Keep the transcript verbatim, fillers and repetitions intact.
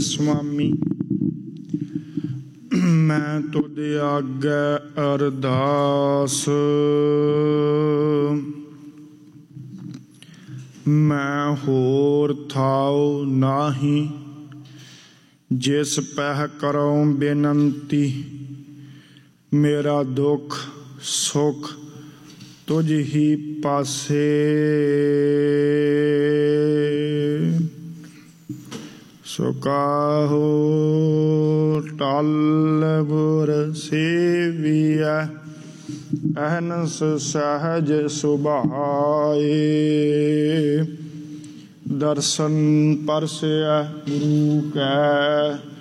स्वामी मैं तुद आगे अरदास मैं होर थाओ नाही जिस पह करो बेनंती मेरा दुख सुख तुझ ही पासे सुकाहो टल गुर सेविया अहनस सहज सुभाए दर्शन परसया गुरु कै